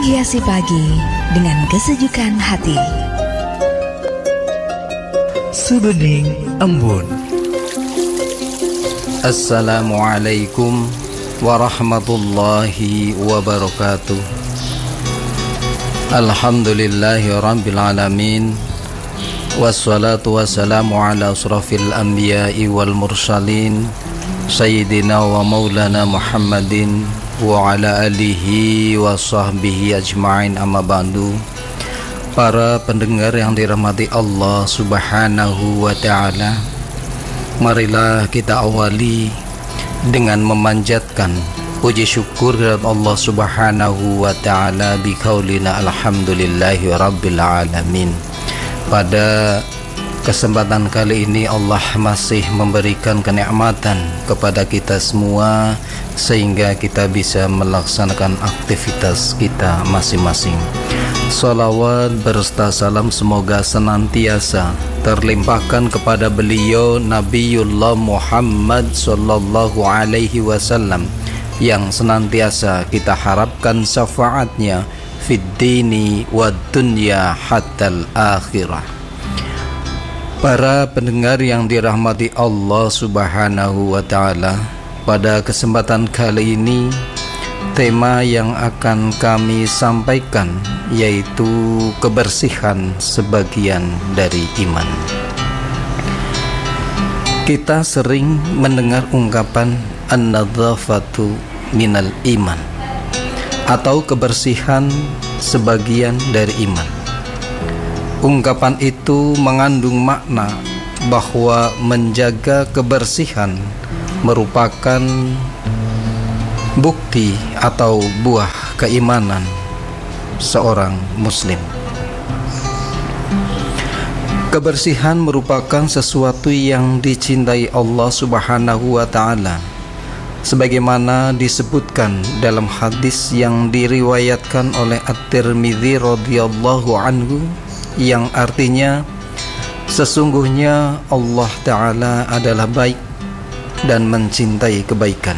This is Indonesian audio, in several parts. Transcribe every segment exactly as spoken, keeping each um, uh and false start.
Menghiasi pagi dengan kesejukan hati. Sebening Embun. Assalamualaikum warahmatullahi wabarakatuh. Alhamdulillahi rabbil alamin. Wassalatu wassalamu ala asrafil anbiya'i wal mursalin Sayyidina wa maulana Muhammadin wa ala alihi wa sahbihi ajma'in, amma ba'du. Para pendengar yang dirahmati Allah subhanahu wa ta'ala, marilah kita awali dengan memanjatkan puji syukur kepada Allah subhanahu wa ta'ala bi qaulina alhamdulillahi rabbil alamin. Pada kesempatan kali ini Allah masih memberikan kenikmatan kepada kita semua sehingga kita bisa melaksanakan aktivitas kita masing-masing. Salawat berserta salam semoga senantiasa terlimpahkan kepada beliau Nabiullah Muhammad sallallahu alaihi wasallam yang senantiasa kita harapkan syafaatnya fid dini wad dunya hatal akhirah. Para pendengar yang dirahmati Allah subhanahu wa ta'ala, pada kesempatan kali ini tema yang akan kami sampaikan yaitu kebersihan sebagian dari iman. Kita sering mendengar ungkapan an-nadzafatu minal iman atau kebersihan sebagian dari iman. Ungkapan itu mengandung makna bahwa menjaga kebersihan merupakan bukti atau buah keimanan seorang muslim. Kebersihan merupakan sesuatu yang dicintai Allah subhanahu wa ta'ala, sebagaimana disebutkan dalam hadis yang diriwayatkan oleh At-Tirmidzi radhiyallahu anhu, yang artinya sesungguhnya Allah Ta'ala adalah baik dan mencintai kebaikan,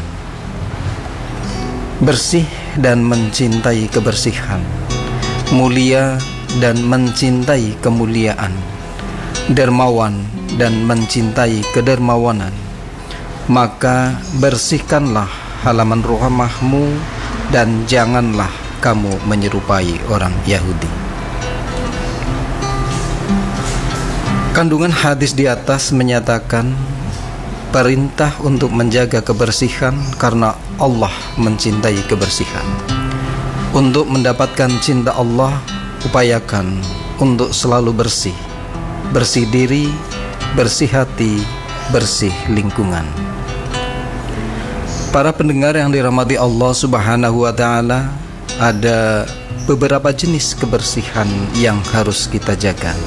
bersih dan mencintai kebersihan, mulia dan mencintai kemuliaan, dermawan dan mencintai kedermawanan. Maka bersihkanlah halaman rumahmu dan janganlah kamu menyerupai orang Yahudi. Kandungan hadis di atas menyatakan perintah untuk menjaga kebersihan karena Allah mencintai kebersihan. Untuk mendapatkan cinta Allah, upayakan untuk selalu bersih, bersih diri, bersih hati, bersih lingkungan. Para pendengar yang dirahmati Allah subhanahu wa ta'ala, ada beberapa jenis kebersihan yang harus kita jaga.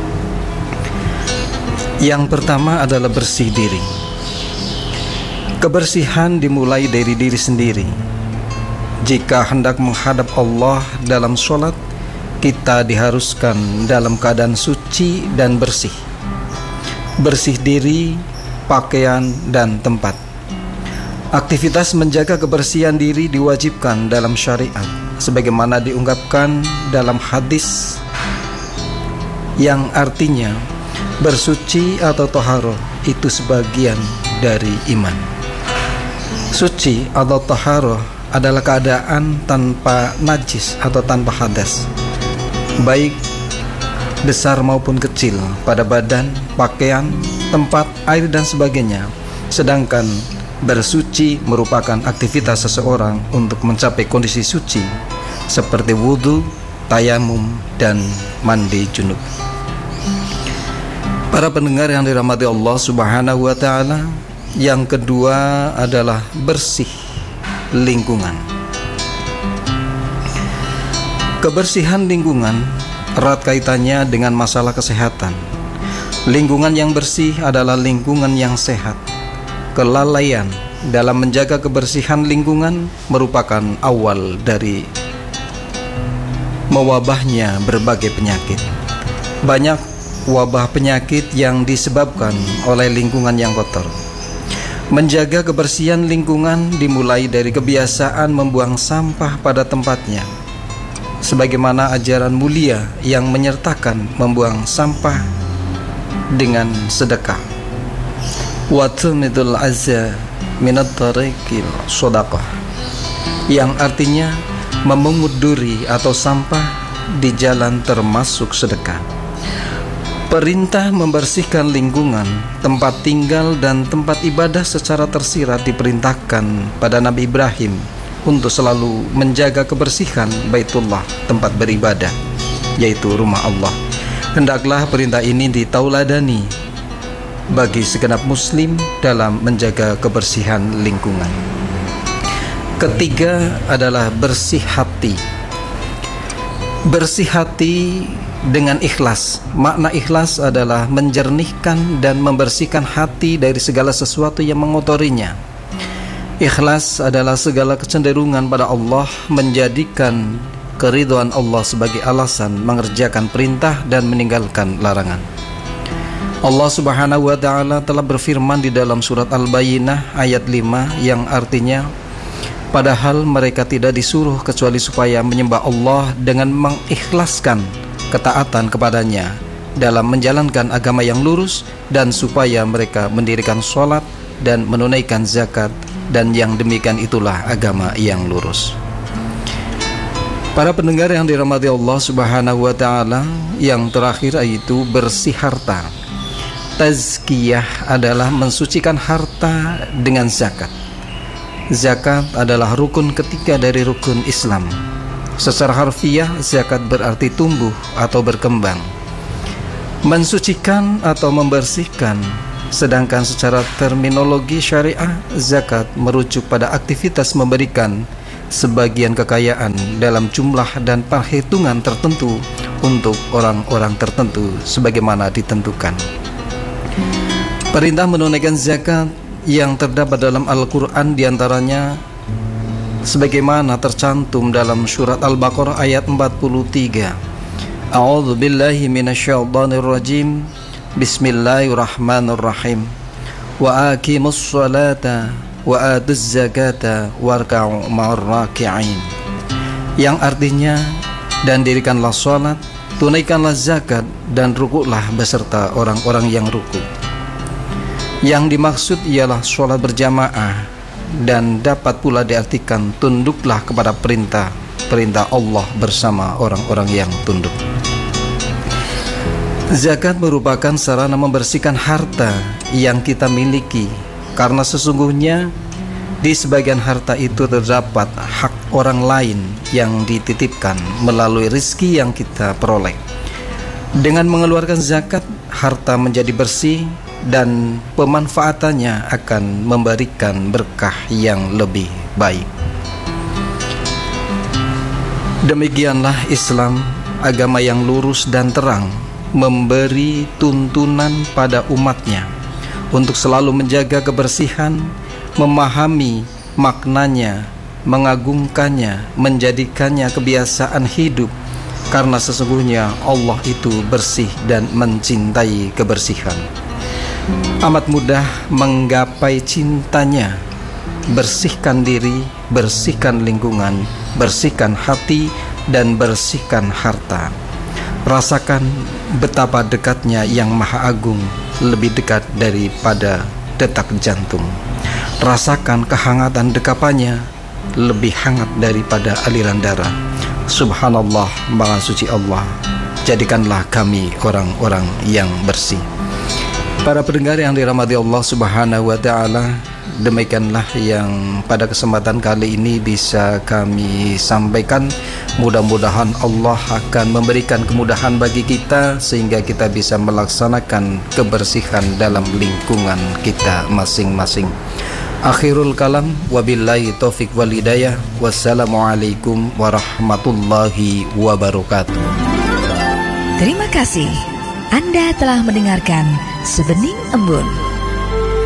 Yang pertama adalah bersih diri. Kebersihan dimulai dari diri sendiri. Jika hendak menghadap Allah dalam sholat, kita diharuskan dalam keadaan suci dan bersih. Bersih diri, pakaian, dan tempat. Aktivitas menjaga kebersihan diri diwajibkan dalam syariat, sebagaimana diungkapkan dalam hadis yang artinya bersuci atau taharah itu sebagian dari iman. Suci atau taharah adalah keadaan tanpa najis atau tanpa hadas, baik besar maupun kecil, pada badan, pakaian, tempat, air, dan sebagainya. Sedangkan bersuci merupakan aktivitas seseorang untuk mencapai kondisi suci seperti wudhu, tayamum, dan mandi junub. Para pendengar yang dirahmati Allah subhanahu wa ta'ala, yang kedua adalah bersih lingkungan. Kebersihan lingkungan erat kaitannya dengan masalah kesehatan. Lingkungan yang bersih adalah lingkungan yang sehat. Kelalaian dalam menjaga kebersihan lingkungan merupakan awal dari mewabahnya berbagai penyakit. Banyak wabah penyakit yang disebabkan oleh lingkungan yang kotor. Menjaga kebersihan lingkungan dimulai dari kebiasaan membuang sampah pada tempatnya. sebagaimana ajaran mulia yang menyertakan membuang sampah dengan sedekah. Wa tumidul azza minat tariqil shadaqah, yang artinya memungut duri atau sampah di jalan termasuk sedekah. Perintah membersihkan lingkungan, tempat tinggal dan tempat ibadah secara tersirat diperintahkan pada Nabi Ibrahim untuk selalu menjaga kebersihan Baitullah, tempat beribadah, yaitu rumah Allah. Hendaklah perintah ini ditauladani bagi segenap muslim dalam menjaga kebersihan lingkungan. Ketiga adalah bersih hati. Bersih hati dengan ikhlas. Makna ikhlas adalah menjernihkan dan membersihkan hati dari segala sesuatu yang mengotorinya. Ikhlas adalah segala kecenderungan pada Allah, menjadikan keridhaan Allah sebagai alasan mengerjakan perintah dan meninggalkan larangan. Allah Subhanahu wa ta'ala telah berfirman di dalam surat Al-Bayyinah ayat lima, yang artinya, padahal mereka tidak disuruh kecuali supaya menyembah Allah dengan mengikhlaskan ketaatan kepadanya dalam menjalankan agama yang lurus, dan supaya mereka mendirikan sholat dan menunaikan zakat, dan yang demikian itulah agama yang lurus. Para pendengar yang dirahmati Allah Subhanahu wa ta'ala, yang terakhir yaitu bersih harta. Tazkiyah adalah mensucikan harta dengan zakat. Zakat adalah rukun ketiga dari rukun Islam. Secara harfiah, zakat berarti tumbuh atau berkembang, mensucikan atau membersihkan. Sedangkan secara terminologi syariah, zakat merujuk pada aktivitas memberikan sebagian kekayaan dalam jumlah dan perhitungan tertentu untuk orang-orang tertentu sebagaimana ditentukan. Perintah menunaikan zakat yang terdapat dalam Al-Quran diantaranya sebagaimana tercantum dalam surat Al-Baqarah ayat empat puluh tiga. A'udzu billahi minasyaitonir rajim. Bismillahirrahmanirrahim. Wa aqimus sholata wa atuz zakata warka'u ma'ar raki'in. Yang artinya, dan dirikanlah salat, tunaikanlah zakat, dan rukuklah beserta orang-orang yang rukuk. Yang dimaksud ialah sholat berjamaah, dan dapat pula diartikan tunduklah kepada perintah perintah Allah bersama orang-orang yang tunduk. Zakat merupakan sarana membersihkan harta yang kita miliki, karena sesungguhnya di sebagian harta itu terdapat hak orang lain yang dititipkan melalui rizki yang kita peroleh. Dengan mengeluarkan zakat, harta menjadi bersih dan pemanfaatannya akan memberikan berkah yang lebih baik. Demikianlah Islam, agama yang lurus dan terang, memberi tuntunan pada umatnya untuk selalu menjaga kebersihan, memahami maknanya, mengagungkannya, menjadikannya kebiasaan hidup, karena sesungguhnya Allah itu bersih dan mencintai kebersihan. Amat mudah menggapai cintanya. Bersihkan diri, bersihkan lingkungan, bersihkan hati, dan bersihkan harta. Rasakan betapa dekatnya Yang Maha Agung, lebih dekat daripada detak jantung. Rasakan kehangatan dekapannya, lebih hangat daripada aliran darah. Subhanallah, Maha Suci Allah. Jadikanlah kami orang-orang yang bersih. Para pendengar yang dirahmati Allah Subhanahu wa ta'ala, demikianlah yang pada kesempatan kali ini bisa kami sampaikan. Mudah-mudahan Allah akan memberikan kemudahan bagi kita sehingga kita bisa melaksanakan kebersihan dalam lingkungan kita masing-masing. Akhirul kalam, wabillahi taufik wal hidayah. Wassalamualaikum warahmatullahi wabarakatuh. Terima kasih. Anda telah mendengarkan Sebening Embun.